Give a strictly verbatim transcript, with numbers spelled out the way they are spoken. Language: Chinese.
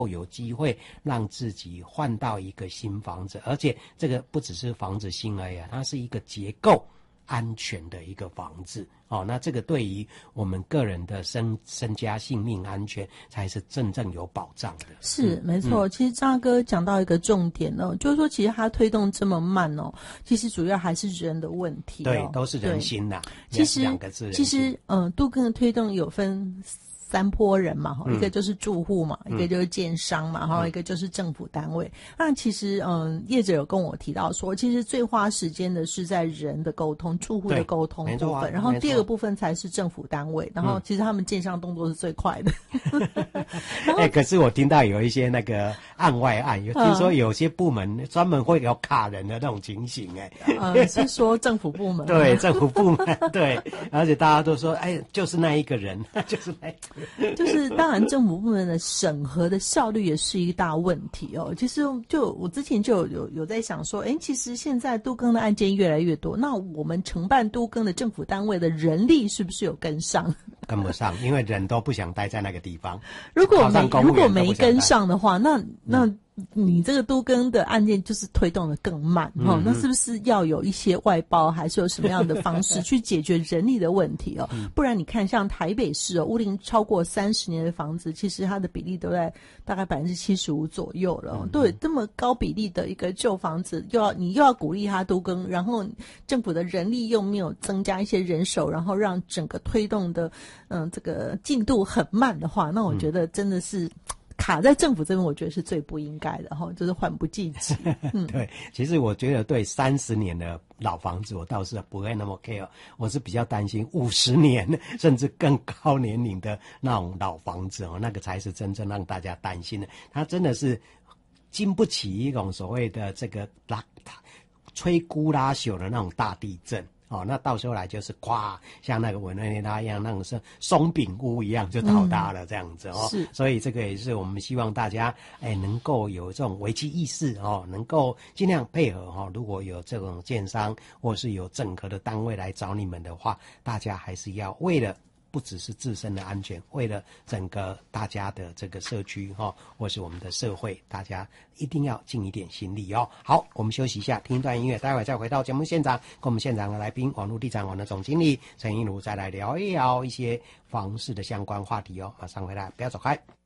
有机会让自己换到一个新房子，而且这个不只是房子新而已，它是一个结构安全的一个房子哦。那这个对于我们个人的身身家性命安全才是真正有保障的。 是、 嗯、 没错、嗯、其实张哥讲到一个重点哦，就是说其实它推动这么慢哦，其实主要还是人的问题、哦、 对，都是人心呐。 其实两个字， 其实嗯、呃，都更的推动有分三波人嘛，哈、嗯，一个就是住户嘛，嗯、一个就是建商嘛，哈、嗯，一个就是政府单位。那其实，嗯，业者有跟我提到说，其实最花时间的是在人的沟通、住户的沟通部分，啊、然后第二个部分才是政府单位，然后其实他们建商动作是最快的。哎、 欸，可是我听到有一些那个案外案，有听说有些部门专门会有卡人的那种情形、欸，哎， 呃，是说政府部门？ 对，政府部门，对，而且大家都说，哎，就是那一个人，就是那一个。 就是当然政府部门的审核的效率也是一个大问题哦。其实就我之前就有有有在想说，诶，其实现在都更的案件越来越多，那我们承办都更的政府单位的人力是不是有跟上？ 跟不上，因为人都不想待在那个地方。 如果没如果没跟上的话，那那。嗯你这个都更的案件就是推动的更慢、嗯哦、那是不是要有一些外包，还是有什么样的方式去解决人力的问题哦？嗯、不然你看像台北市哦，屋龄超过三十年的房子，其实它的比例都在大概百分之七十五左右了、哦嗯。对，这么高比例的一个旧房子，又要你又要鼓励它都更，然后政府的人力又没有增加一些人手，然后让整个推动的嗯这个进度很慢的话，那我觉得真的是。嗯卡在政府这边，我觉得是最不应该的哈，就是缓不济急。嗯， 对，其实我觉得对三十年的老房子，我倒是不会那么 care， 我是比较担心五十年甚至更高年龄的那种老房子哦，那个才是真正让大家担心的。它真的是经不起一种所谓的这个拉摧枯拉朽的那种大地震。哦，那到时候来就是咵，像那个委内瑞拉一样，那种是松饼屋一样就倒塌了这样子哦。 是， 所以这个也是我们希望大家哎能够有这种危机意识哦，能够尽量配合哈、哦。如果有这种建商或是有整合的单位来找你们的话，大家还是要为了。不只是自身的安全，为了整个大家的这个社区哈、哦，或是我们的社会，大家一定要尽一点心力哦。好，我们休息一下，听一段音乐，待会再回到节目现场，跟我们现场的来宾，网络地产网的总经理陈一如再来聊一聊一些房市的相关话题哦。马上回来，不要走开。